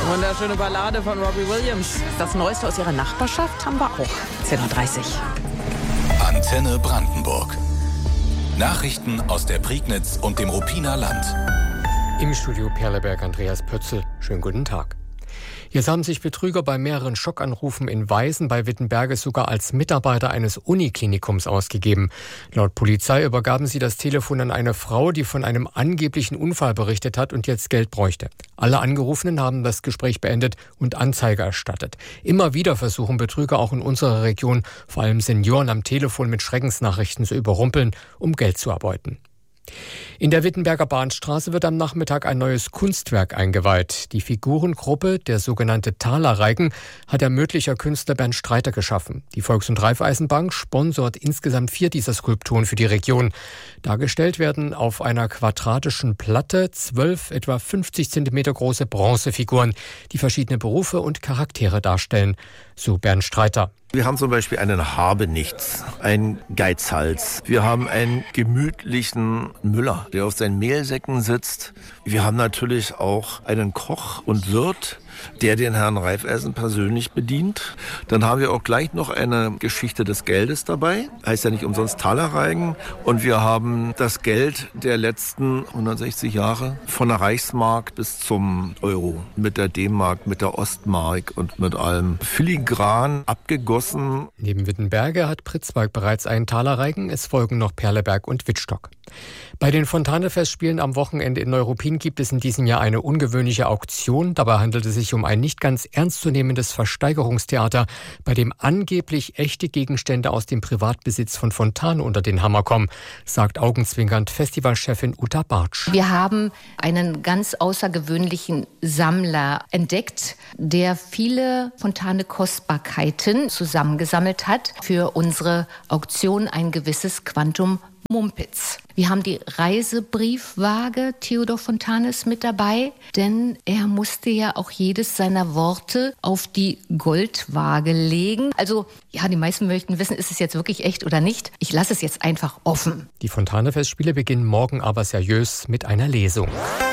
Wunderschöne Ballade von Robbie Williams. Das Neueste aus ihrer Nachbarschaft haben wir auch. 10:30 Uhr. Antenne Brandenburg. Nachrichten aus der Prignitz und dem Ruppiner Land. Im Studio Perleberg Andreas Pötzl. Schönen guten Tag. Jetzt haben sich Betrüger bei mehreren Schockanrufen in Weißen bei Wittenberge sogar als Mitarbeiter eines Uniklinikums ausgegeben. Laut Polizei übergaben sie das Telefon an eine Frau, die von einem angeblichen Unfall berichtet hat und jetzt Geld bräuchte. Alle Angerufenen haben das Gespräch beendet und Anzeige erstattet. Immer wieder versuchen Betrüger auch in unserer Region, vor allem Senioren am Telefon mit Schreckensnachrichten zu überrumpeln, um Geld zu erbeuten. In der Wittenberger Bahnstraße wird am Nachmittag ein neues Kunstwerk eingeweiht. Die Figurengruppe, der sogenannte Thalerreigen, hat der Mödlicher Künstler Bernd Streiter geschaffen. Die Volks- und Raiffeisenbank sponsort insgesamt 4 dieser Skulpturen für die Region. Dargestellt werden auf einer quadratischen Platte 12 etwa 50 Zentimeter große Bronzefiguren, die verschiedene Berufe und Charaktere darstellen, so Bernd Streiter. Wir haben zum Beispiel einen Habenichts, einen Geizhals. Wir haben einen gemütlichen Müller, der auf seinen Mehlsäcken sitzt. Wir haben natürlich auch einen Koch und Wirt, der den Herrn Raiffeisen persönlich bedient. Dann haben wir auch gleich noch eine Geschichte des Geldes dabei. Heißt ja nicht umsonst Thalerreigen. Und wir haben das Geld der letzten 160 Jahre von der Reichsmark bis zum Euro. Mit der D-Mark, mit der Ostmark und mit allem filigran abgegossen. Neben Wittenberge hat Pritzwalk bereits einen Thalerreigen. Es folgen noch Perleberg und Wittstock. Bei den Fontanefestspielen am Wochenende in Neuruppin gibt es in diesem Jahr eine ungewöhnliche Auktion. Dabei handelt es sich um ein nicht ganz ernstzunehmendes Versteigerungstheater, bei dem angeblich echte Gegenstände aus dem Privatbesitz von Fontane unter den Hammer kommen, sagt augenzwinkernd Festivalchefin Uta Bartsch. Wir haben einen ganz außergewöhnlichen Sammler entdeckt, der viele Fontane-Kostbarkeiten zusammengesammelt hat. Für unsere Auktion ein gewisses Quantum Mumpitz. Wir haben die Reisebriefwaage Theodor Fontanes mit dabei, denn er musste ja auch jedes seiner Worte auf die Goldwaage legen. Also, ja, die meisten möchten wissen, ist es jetzt wirklich echt oder nicht? Ich lasse es jetzt einfach offen. Die Fontanefestspiele beginnen morgen aber seriös mit einer Lesung.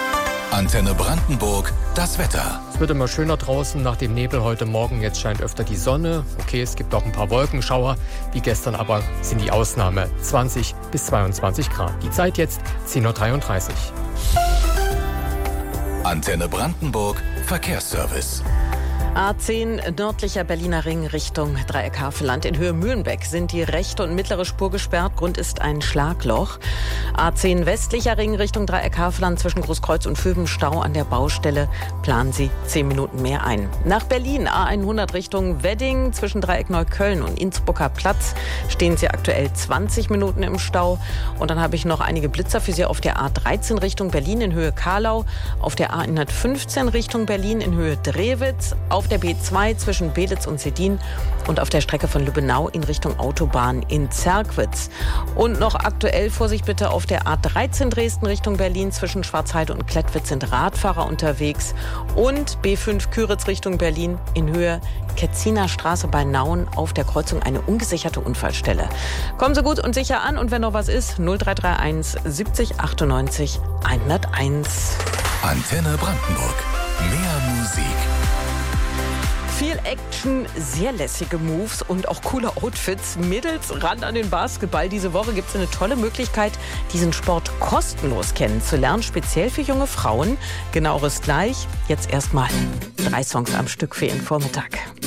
Antenne Brandenburg, das Wetter. Es wird immer schöner draußen nach dem Nebel heute Morgen. Jetzt scheint öfter die Sonne. Okay, es gibt auch ein paar Wolkenschauer. Wie gestern aber sind die Ausnahme 20 bis 22 Grad. Die Zeit jetzt 10:33 Uhr. Antenne Brandenburg, Verkehrsservice. A10 nördlicher Berliner Ring Richtung Dreieck-Havelland. In Höhe Mühlenbeck sind die rechte und mittlere Spur gesperrt. Grund ist ein Schlagloch. A10 westlicher Ring Richtung Dreieck-Havelland zwischen Großkreuz und Füben Stau an der Baustelle. Planen Sie 10 Minuten mehr ein. Nach Berlin A100 Richtung Wedding zwischen Dreieck Neukölln und Innsbrucker Platz stehen Sie aktuell 20 Minuten im Stau. Und dann habe ich noch einige Blitzer für Sie auf der A13 Richtung Berlin in Höhe Karlau, auf der A115 Richtung Berlin in Höhe Drewitz, auf der B2 zwischen Belitz und Sedin und auf der Strecke von Lübbenau in Richtung Autobahn in Zerkwitz. Und noch aktuell Vorsicht bitte auf der A13 Dresden Richtung Berlin zwischen Schwarzheide und Klettwitz sind Radfahrer unterwegs und B5 Küritz Richtung Berlin in Höhe Ketziner Straße bei Nauen auf der Kreuzung eine ungesicherte Unfallstelle. Kommen Sie gut und sicher an und wenn noch was ist, 0331 70 98 101. Antenne Brandenburg. Mehr Musik. Viel Action, sehr lässige Moves und auch coole Outfits. Mädels ran an den Basketball. Diese Woche gibt es eine tolle Möglichkeit, diesen Sport kostenlos kennenzulernen, speziell für junge Frauen. Genaueres gleich. Jetzt erstmal 3 Songs am Stück für Ihren Vormittag.